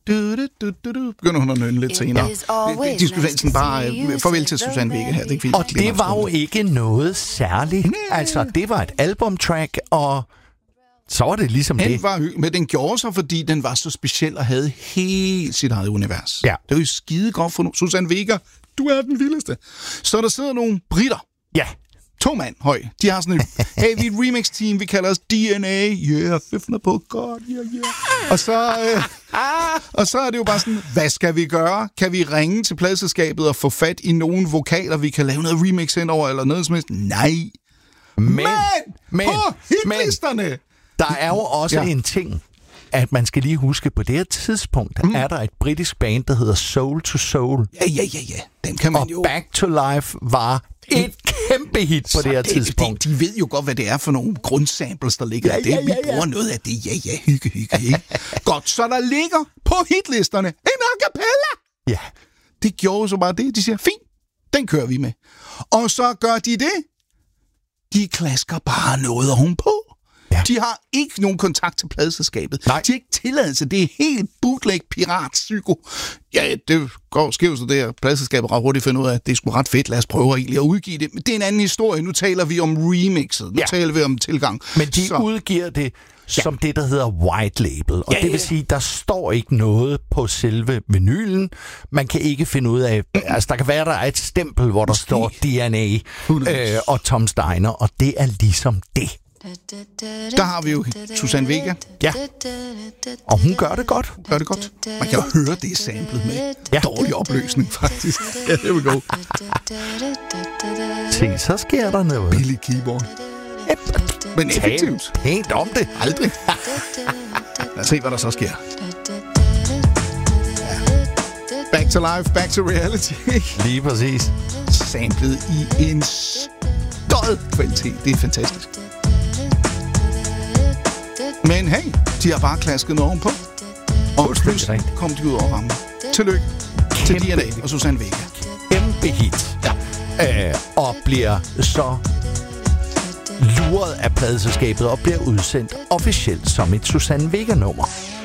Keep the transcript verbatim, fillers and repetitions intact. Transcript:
Du, du, du, du, du. Begynder hun at nynne lidt senere. De, de skulle sådan bare uh, farvel til Susanne Vega her. Det og det var jo ikke noget særligt. Nej. Altså, det var et albumtrack, og så var det ligesom den det. Var, men den gjorde sig, fordi den var så speciel og havde helt sit eget univers. Ja. Det var jo skide godt for Susanne Vega. Du er den vildeste. Så der sidder nogle britter. Ja. To mand høj. De har sådan et, hey, vi er et remix-team, vi kalder os D N A. Yeah, fiffende på God, yeah, yeah. Og så, øh, og så er det jo bare sådan, hvad skal vi gøre? Kan vi ringe til pladeselskabet og få fat i nogle vokaler, vi kan lave noget remix ind over, eller noget som helst? Nej. Men, men, men på hitlisterne! Men, der er jo også ja. en ting, at man skal lige huske, på det her tidspunkt mm. er der et britisk band, der hedder Soul to Soul. Ja, ja, ja, ja. Den kan man og jo... Back to Life var et kæmpe hit på det her det, tidspunkt. Det, de ved jo godt, hvad det er for nogle grundsamples, der ligger ja, der. Det, ja, ja, ja. Vi bruger noget af det. Ja, ja, hygge, hygge, ikke? Godt, så der ligger på hitlisterne en a cappella. Ja. Det gjorde så bare det. De siger, fint, den kører vi med. Og så gør de det. De klasker bare noget ovenpå. Ja. De har ikke nogen kontakt til pladeselskabet. Nej. De har ikke tilladelse. Det er helt bootleg pirat psyko. Ja, det går skævt så det, pladeselskabet ret hurtigt finder ud af, at det er sgu ret fedt. Lad os prøve egentlig at udgive det. Men det er en anden historie. Nu taler vi om remixet. Nu ja. taler vi om tilgang. Men de så. udgiver det som ja. det, der hedder white label. Og ja, det vil sige, der står ikke noget på selve vinylen. Man kan ikke finde ud af... Altså, der kan være, der er et stempel, hvor der Måske. står D N A øh, og Tom Steiner, og det er ligesom det. Der har vi jo Susanne Vega. Ja. Og hun gør det godt. Gør det godt. Man kan jo høre det samplet med ja. dårlig opløsning, faktisk. Ja, det vil gå. Se, så sker der noget. Billig keyboard. Men effektivt. Pænt om det. Aldrig. Lad os se, hvad der så sker. Back to life, back to reality. Lige præcis. Samplet i en stød kvalitet. Det er fantastisk. Men hey, de har bare klasket noget ovenpå. Og pludselig kom de ud over rammen. Tillykke til D N A og Susanne Vega. Kæmpe hit. Ja. Øh, og bliver så luret af pladeselskabet og bliver udsendt officielt som et Susanne Vega-nummer.